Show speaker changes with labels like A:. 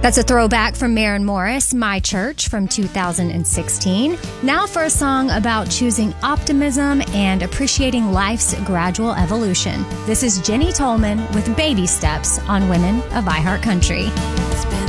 A: That's a throwback from Maren Morris, My Church, from 2016. Now for a song about choosing optimism and appreciating life's gradual evolution. This is Jenny Tolman with Baby Steps on Women of iHeart Country.